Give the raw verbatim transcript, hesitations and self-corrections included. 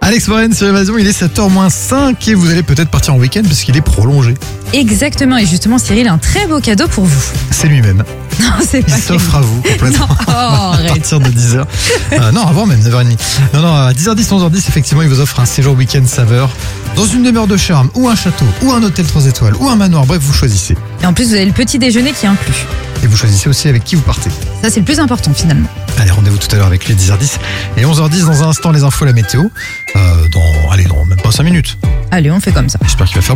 Alex Moren sur Évasion, il est sept heures moins cinq et vous allez peut-être partir en week-end parce qu'il est prolongé. Exactement, et justement Cyril a un très beau cadeau pour vous. C'est lui-même. Non, c'est Il pas s'offre à vous complètement. Non, oh, à arrête. partir de dix heures. Euh, non, avant même, neuf heures trente. Non, non, à dix heures dix, onze heures dix, effectivement, il vous offre un séjour week-end saveur dans une demeure de charme, ou un château, ou un hôtel trois étoiles, ou un manoir. Bref, vous choisissez. Et en plus, vous avez le petit déjeuner qui est inclus. Et vous choisissez aussi avec qui vous partez. Ça, c'est le plus important finalement. Allez, rendez-vous tout à l'heure avec les dix heures dix et onze heures dix dans un instant les infos, la météo. Euh, dans, allez, dans même pas cinq minutes. Allez, on fait comme ça. J'espère qu'il va faire